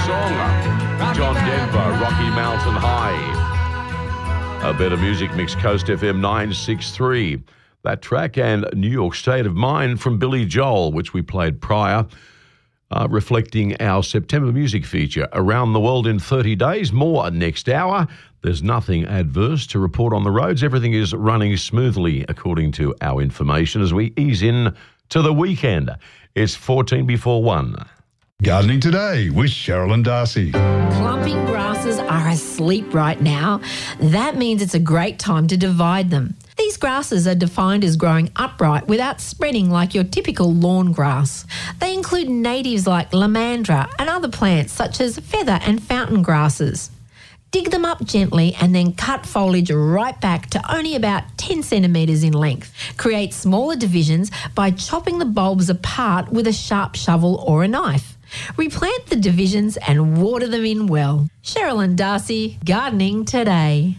song. John Denver, Rocky Mountain High. A Better Music Mix, Coast FM 963. That track and New York State of Mind from Billy Joel, which we played prior, reflecting our September music feature. Around the World in 30 Days. More next hour. There's nothing adverse to report on the roads. Everything is running smoothly, according to our information, as we ease in to the weekend. It's 14 before 1. Gardening Today with Cheryl and Darcy. Clumping grasses are asleep right now. That means it's a great time to divide them. These grasses are defined as growing upright without spreading like your typical lawn grass. They include natives like lomandra and other plants such as feather and fountain grasses. Dig them up gently and then cut foliage right back to only about 10 centimetres in length. Create smaller divisions by chopping the bulbs apart with a sharp shovel or a knife. Replant the divisions and water them in well. Cheryl and Darcy, Gardening Today.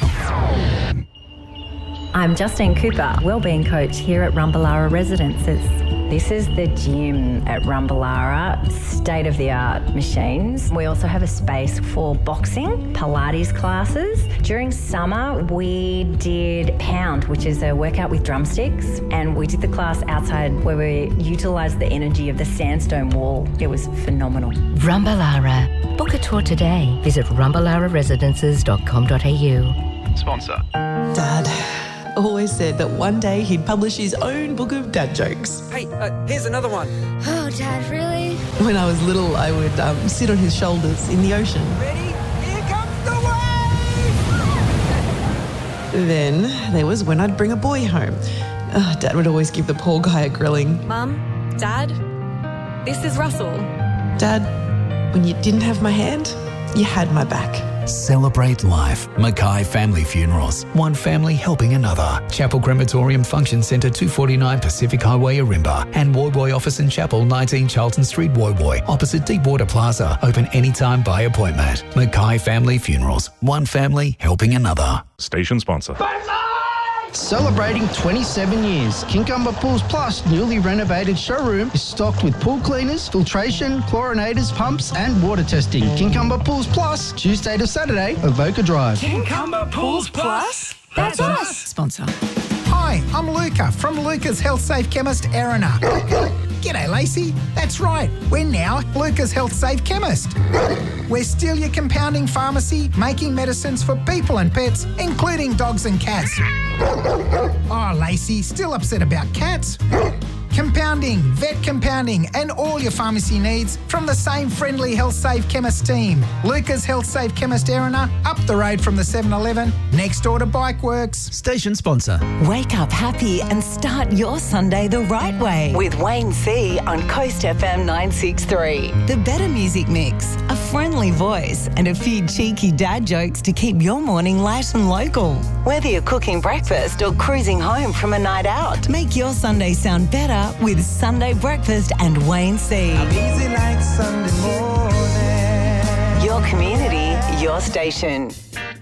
I'm Justine Cooper, Wellbeing Coach here at Rumballara Residences. This is the gym at Rumballara, state-of-the-art machines. We also have a space for boxing, Pilates classes. During summer, we did Pound, which is a workout with drumsticks, and we did the class outside where we utilised the energy of the sandstone wall. It was phenomenal. Rumballara. Book a tour today. Visit rumballararesidences.com.au. Sponsor. Dad always said that one day he'd publish his own book of dad jokes. Hey, here's another one. Oh, Dad, really? When I was little, I would sit on his shoulders in the ocean. Ready? Here comes the wave! Then there was when I'd bring a boy home. Dad would always give the poor guy a grilling. Mum, Dad, this is Russell. Dad, when you didn't have my hand, you had my back. Celebrate life. Mackay Family Funerals. One family helping another. Chapel Crematorium Function Centre, 249 Pacific Highway, Arimba. And Woy Office and Chapel, 19 Charlton Street, Woy, opposite Deepwater Plaza. Open anytime by appointment. Mackay Family Funerals. One family helping another. Station sponsor. Celebrating 27 years, Kincumber Pools Plus newly renovated showroom is stocked with pool cleaners, filtration, chlorinators, pumps and water testing. Kincumber Pools Plus, Tuesday to Saturday, Avoca Drive. Kincumber Pools Plus? That's us. Sponsor. Hi, I'm Luca from Luca's Health Safe Chemist, Erina. G'day, Lacey. That's right. We're now Luca's Health Safe Chemist. We're still your compounding pharmacy, making medicines for people and pets, including dogs and cats. Oh, Lacey, still upset about cats? Compounding, vet compounding, and all your pharmacy needs from the same friendly Health Safe Chemist team. Luca's Health Safe Chemist, Erina, up the road from the 7-Eleven, next door to Bike Works. Station sponsor. Wake up happy and start your Sunday the right way with Wayne C on Coast FM 963. The better music mix, a friendly voice, and a few cheeky dad jokes to keep your morning light and local. Whether you're cooking breakfast or cruising home from a night out, make your Sunday sound better with Sunday Breakfast and Wayne C. I'm easy like Sunday morning. Your community, your station.